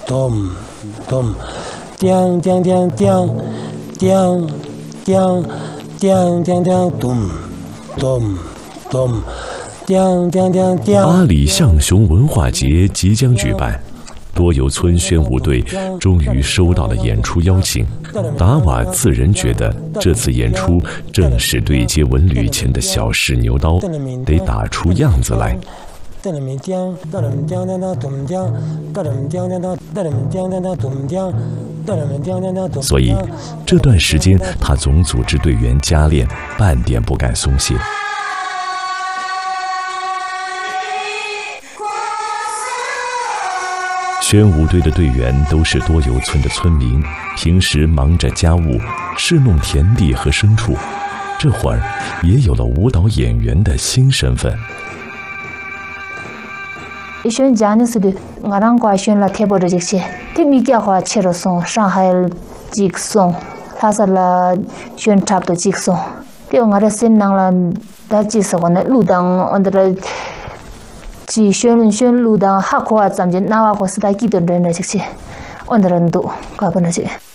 咚咚，叮叮叮叮叮叮叮叮叮，咚咚咚，叮叮叮叮。 阿里象雄文化节即将举办。多游村宣武队终于收到了演出邀请，达瓦自然觉得这次演出正是对接文旅前的小试牛刀，得打出样子来。所以这段时间他总组织队员加练，半点不敢松懈。宣武队的队员都是多游村的村民，平时忙着家务，侍弄田地和牲畜，这会儿也有了舞蹈演员的新身份。 选家呢是的，我让过选了贴补的这些，这米家话切了送，上海几个送，他说了选差不多几个送，这我的新郎了，他几十个呢，路当我的。只选路当，哈库啊，咱们那话是在几多人的这些，我的人多，搞不那些。